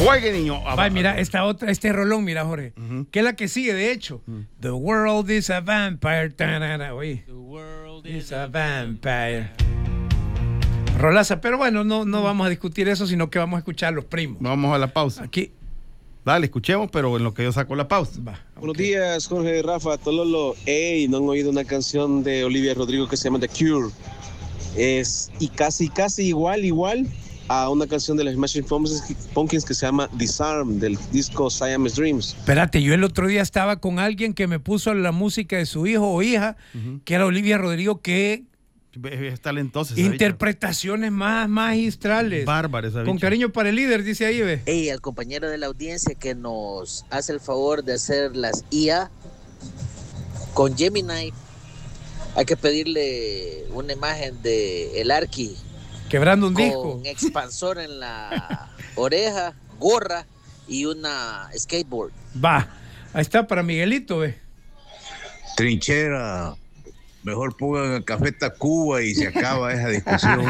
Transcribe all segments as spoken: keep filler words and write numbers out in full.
Juegue, niño. Ay, mira, esta otra, este rolón, mira, Jorge. Uh-huh. Que es la que sigue, de hecho. Uh-huh. The world is a vampire. Ta-na-na. Oye. The world is a vampire. Rolaza, pero bueno, no, no vamos a discutir eso, sino que vamos a escuchar los primos. Vamos a la pausa. Aquí. Dale, escuchemos, pero en lo que yo saco la pausa. Va, okay. Buenos días, Jorge, Rafa, Tololo. Ey, ¿no han oído una canción de Olivia Rodrigo que se llama The Cure? Es y casi, casi igual, igual a una canción de los Smashing Pumpkins que se llama Disarm, del disco Siamese Dreams. Espérate, yo el otro día estaba con alguien que me puso la música de su hijo o hija, uh-huh. que era Olivia Rodrigo, que es talentosa. Interpretaciones más magistrales. Bárbara esa bicha. Con cariño para el líder, dice ahí, ve. Ey, al compañero de la audiencia que nos hace el favor de hacer las I A con Gemini, hay que pedirle una imagen de el Arqui quebrando un con disco, con expansor en la oreja, gorra y una skateboard. Va, ahí está para Miguelito, ve. Trinchera, mejor pongan a Café Tacuba y se acaba esa discusión.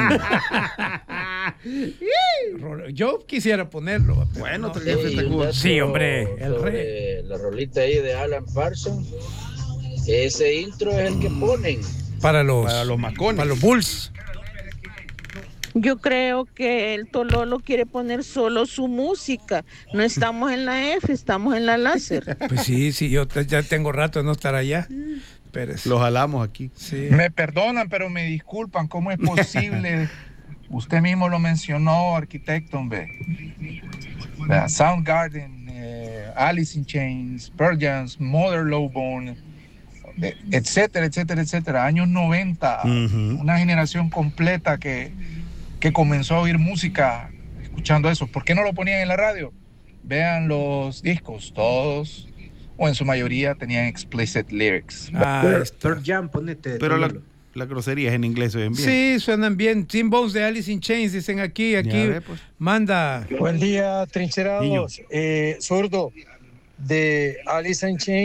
Yo quisiera ponerlo. Bueno, no. Café Tacuba. Sí, hombre, el rey. La rolita ahí de Alan Parsons. Ese intro es el que ponen para los, para los macones, para los Bulls. Yo creo que el Tololo quiere poner solo su música. No estamos en la F, estamos en la láser. Pues sí, sí, yo te, ya tengo rato de no estar allá. Pérez. Lo jalamos aquí. Sí. Me perdonan, pero me disculpan. ¿Cómo es posible? Usted mismo lo mencionó, arquitecto, hombre. Soundgarden, eh, Alice in Chains, Pearl Jam, Mother Love Bone, etcétera, etcétera, etcétera. Años noventa, uh-huh. Una generación completa que, que comenzó a oír música escuchando eso. ¿Por qué no lo ponían en la radio? Vean los discos, todos, o en su mayoría tenían explicit lyrics. Ah, Pearl Jam, ponete. Pero la, la grosería es en inglés, ¿suenan bien? Sí, suenan bien. Tim Bones de Alice in Chains, dicen aquí, aquí. Ve, pues. Manda. Buen día, trincherados. Eh, zurdo, de Alice in Chains.